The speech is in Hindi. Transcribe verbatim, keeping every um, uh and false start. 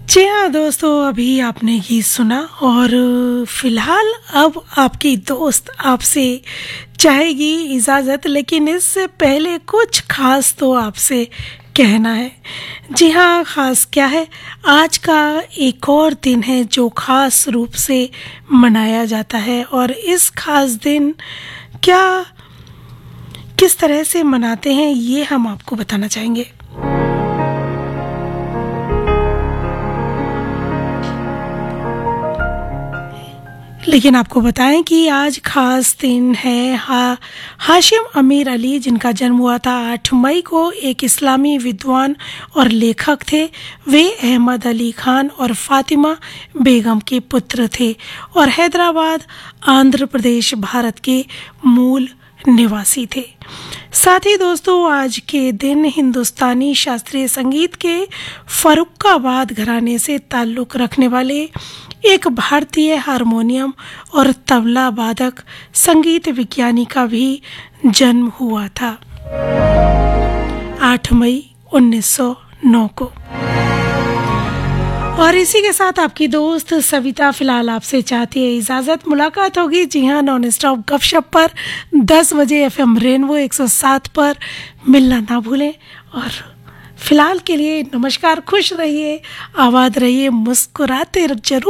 जी हाँ दोस्तों, अभी आपने गीत सुना और फिलहाल अब आपकी दोस्त आपसे चाहेगी इजाज़त, लेकिन इससे पहले कुछ खास तो आपसे कहना है। जी हाँ, ख़ास क्या है? आज का एक और दिन है जो ख़ास रूप से मनाया जाता है और इस ख़ास दिन क्या किस तरह से मनाते हैं ये हम आपको बताना चाहेंगे। लेकिन आपको बताएं कि आज खास दिन है हा हाशिम अमीर अली, जिनका जन्म हुआ था आठ मई को। एक इस्लामी विद्वान और लेखक थे। वे अहमद अली खान और फातिमा बेगम के पुत्र थे और हैदराबाद, आंध्र प्रदेश, भारत के मूल निवासी थे। साथ ही दोस्तों, आज के दिन हिंदुस्तानी शास्त्रीय संगीत के फर्रुखाबाद घराने से ताल्लुक़ रखने वाले एक भारतीय हारमोनियम और तबला वादक, संगीत विज्ञानी का भी जन्म हुआ था आठ मई उन्नीस सौ नौ को। और इसी के साथ आपकी दोस्त सविता फिलहाल आपसे चाहती है इजाज़त। मुलाकात होगी जी हाँ नॉन स्टॉप गपशप पर दस बजे एफएम रेनबो एक सौ सात पर। मिलना ना भूलें और फिलहाल के लिए नमस्कार। खुश रहिए, आबाद रहिए, मुस्कुराते जरूर